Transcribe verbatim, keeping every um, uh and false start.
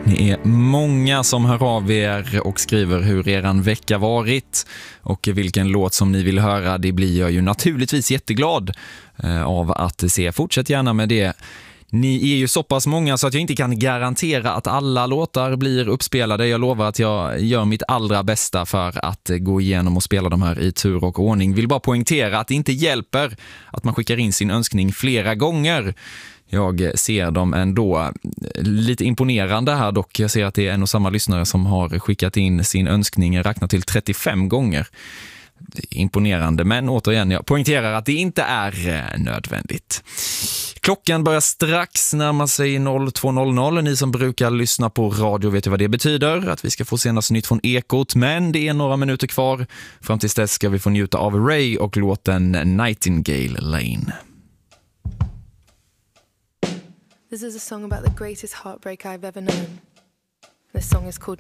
Ni är många som hör av er och skriver hur eran vecka varit och vilken låt som ni vill höra. Det blir jag ju naturligtvis jätteglad av att se. Fortsätt gärna med det. Ni är ju så pass många så att jag inte kan garantera att alla låtar blir uppspelade. Jag lovar att jag gör mitt allra bästa för att gå igenom och spela de här i tur och ordning. Vill bara poängtera att det inte hjälper att man skickar in sin önskning flera gånger. Jag ser dem ändå lite imponerande här dock. Jag ser att det är en och samma lyssnare som har skickat in sin önskning räknat till trettiofem gånger. Imponerande, men återigen, jag poängterar att det inte är nödvändigt. Klockan börjar strax närma sig två noll noll. Ni som brukar lyssna på radio vet ju vad det betyder. Att vi ska få senast nytt från Ekot. Men det är några minuter kvar. Fram tills dess ska vi få njuta av Ray och låten Nightingale Lane. This is a song about the greatest heartbreak I've ever known. The song is called